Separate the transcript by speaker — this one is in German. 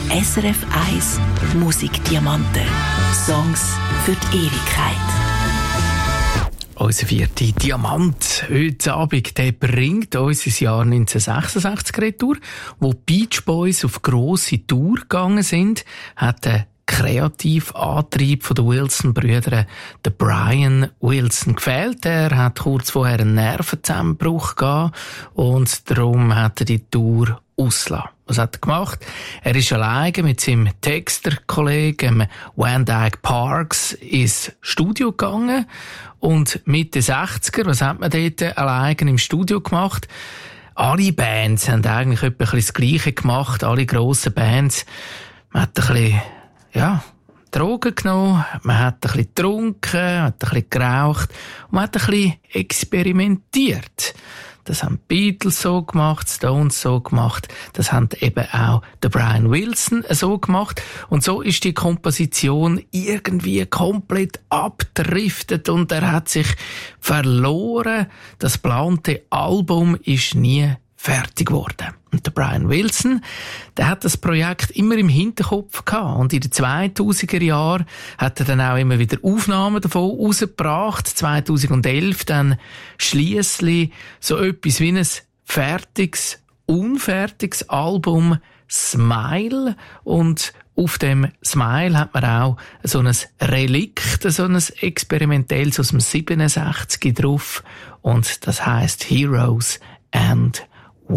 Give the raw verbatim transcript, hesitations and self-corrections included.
Speaker 1: S R F eins Musikdiamanten. Songs für die Ewigkeit.
Speaker 2: Unser vierter Diamant heute Abend, der bringt uns ins Jahr neunzehnhundertsechsundsechzig retour, wo die Beach Boys auf grosse Tour gegangen sind, hat der Kreativantrieb von den Wilson-Brüdern, der Brian Wilson, gefehlt. Er hat kurz vorher einen Nervenzusammenbruch gehabt und darum hat er die Tour ausgelassen. Was hat er gemacht? Er ist alleine mit seinem Texter-Kollegen Van Dyke Parks ins Studio gegangen und Mitte sechziger, was hat man dort alleine im Studio gemacht? Alle Bands haben eigentlich etwa das Gleiche gemacht, alle grossen Bands. Man hat ein bisschen, ja, Drogen genommen, man hat ein bisschen getrunken, man hat ein bisschen geraucht und man hat ein bisschen experimentiert. Das haben die Beatles so gemacht, Stones so gemacht, das haben eben auch der Brian Wilson so gemacht. Und so ist die Komposition irgendwie komplett abgedriftet und er hat sich verloren. Das geplante Album ist nie fertig geworden. Und der Brian Wilson, der hat das Projekt immer im Hinterkopf gehabt. Und in den zweitausender Jahren hat er dann auch immer wieder Aufnahmen davon rausgebracht. zweitausendelf dann schliesslich so etwas wie ein fertiges, unfertiges Album Smile. Und auf dem Smile hat man auch so ein Relikt, so ein experimentelles aus dem siebenundsechzig drauf. Und das heisst Heroes and